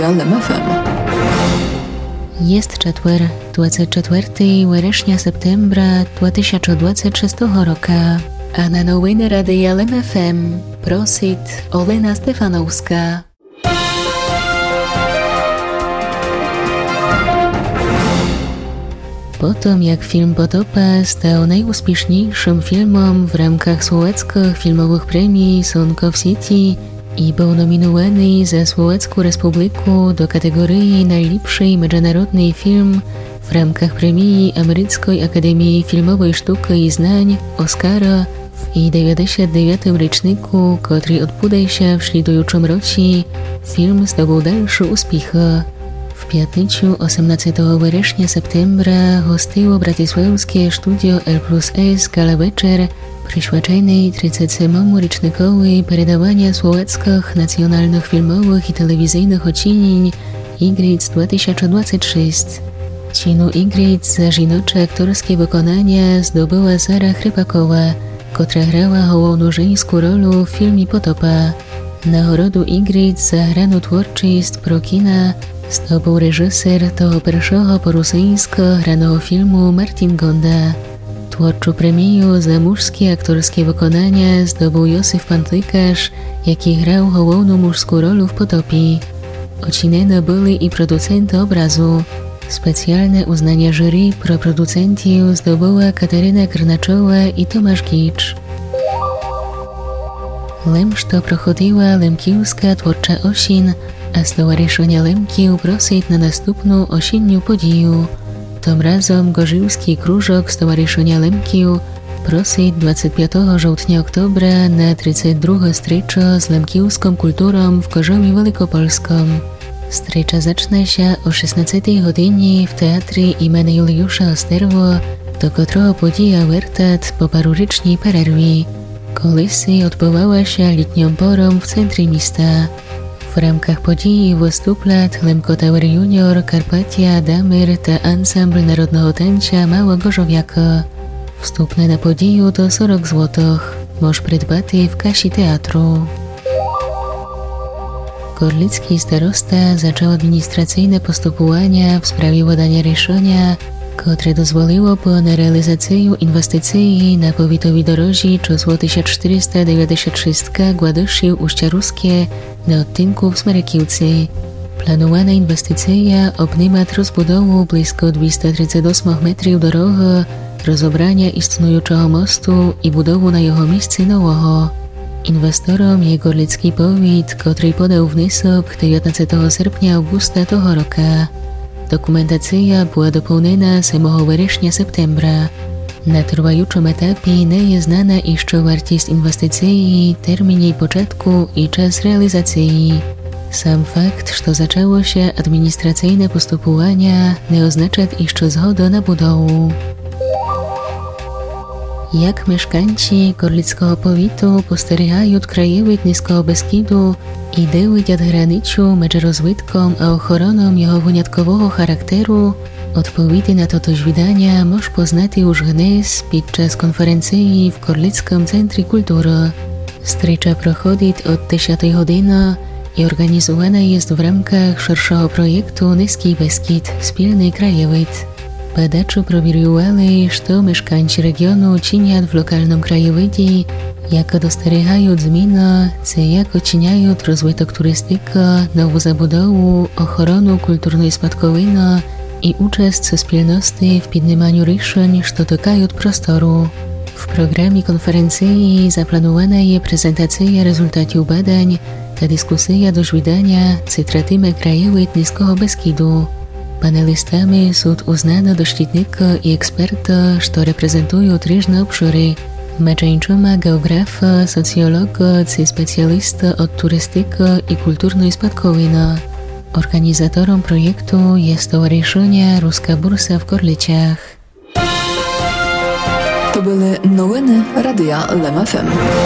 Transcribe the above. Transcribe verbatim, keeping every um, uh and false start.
L M F M. Jest czetwer, dwadzieścia czwartego września septembra dwa tysiące dwudziestego szóstego roku, a na nowiny Radia L M F M prosit Olena Stefanowska. Po tym, jak film Potopa stał najúspěšnějším filmem w ramkach Słowackich filmowych premii Sonko w City i był nominowany za Słowacką Republiku do kategorii najlepszy międzynarodny film w ramkach premii Amerykańskiej Akademii Filmowej Sztuki i Znań Oscara w dziewięćdziesiątym dziewiątym roczniku, który odbędzie się w śledującym roku, film zdobył dalsze uspechy. W piątnicę osiemnastego września septembra hostiło bratysławskie studio L plus S Gala Večer przyświęcony trzydziestemu rocznikowi переdawania słowackich nacjonalnych filmowych i telewizyjnych odcinień Igric dwa tysiące dwadzieścia sześć. Cinu Igric za żenocze aktorskie wykonanie zdobyła Sara Chrypakowa, która grała główną żeńską rolę w filmie Potopa. Nagrodu Igric za granu twórczość pro kina zdobył reżyser toho pierwszego po rosyjsku granego filmu Martin Gonda. Twórczą premię za męskie aktorskie wykonanie zdobył Józef Pantlikarz, jaki grał główną męską rolę w Potopie. Ocinane byli i producenty obrazu. Specjalne uznanie jury pro producentów zdobyła Kateryna Krnaczowa i Tomasz Kicz. Lemšto prochodziła Lemkiewska twórcza osien, a Stowarzyszenie Lemkiów prosić na następną osiennią podію. Tym razem Gorzywski Krúžok Stowarzyszenia Lemkiów prosić dwudziestego piątego żołtnia oktobra na trzydziestą drugą streczo z lemkiewską kulturą w Gorzowie Wielkopolskim. Strecza zacznie się o szesnastej godzinie w Teatrze imienia Juliusza Osterwo, do którego podija wertat po parurycznej przerwie. Kolisi odbywała się letnią porą w centrum miasta. W ramkach podії wystuplat Lemko Tower Junior, Karpatia, Damir ta ansambl narodnego tańca Mała Gorzowiaka. Wstupne na podію to czterdzieści złotych. Możesz przydbać w kasie teatru. Gorlicki starosta zaczął administracyjne postępowania w sprawie wydania решenia, które dozwoliło po na realizację inwestycji na powiatowej drodze czysło tysiąc czterysta dziewięćdziesiąt sześć Gładyszów-Uścia-Ruskie na odcinku w Smerekiwcy. Planowana inwestycja obejmie rozbudowę blisko dwieście trzydzieści osiem metrów drogi, rozebranie istniejącego mostu i budowę na jego miejscu nowego. Inwestorem jest Gorlicki powiat, który podał wniosek dziewiętnastego sierpnia augusta tego roku. Dokumentacja była dopełniona siódmego września septembra. Na trwającym etapie nie jest znana jeszcze wartość inwestycji, termin jej początku i czas realizacji. Sam fakt, że zaczęło się administracyjne postępowania, nie oznacza jeszcze zgody na budowę. Jak mieszkańcy Gorlickiego powiatu postrzegają krajowid Niskiego Beskidu i dywidять graniczu między rozwitką a ochroną jego wyjątkowego charakteru, odpowiedzi na to doświadczenia możesz poznać już dnes podczas konferencji w Gorlickim Centrum Kultury. Strecza prochodzi od dziesiątej godziny i organizowana jest w ramkach szerszego projektu Niski Beskid – Wspólny krajowid. Badacze proweriowali, co mieszkańcy regionu czynią w lokalnym krajowidzie, jak dostrzegają zmiany, co jak oceniają rozwój turystyki, nową zabudowę, ochronę kulturnej spadkowiny i uczest wspólności w podejmowaniu решeń, co dotykają prostoru. W programie konferencji zaplanowana jest prezentacja rezultatów badań, ta dyskusja doświadczenia, co tratimy krajowid Niskiego Beskidu. Panelistami są uznani doświadczeni i eksperci, którzy reprezentują różne obszary, między innymi geografa, socjologa czy specjalista od turystyki i kulturnej spadkowiny. Organizatorem projektu jest Stowarzyszenie Ruska Bursa w Gorlicach. To były nowiny Radia L M F M.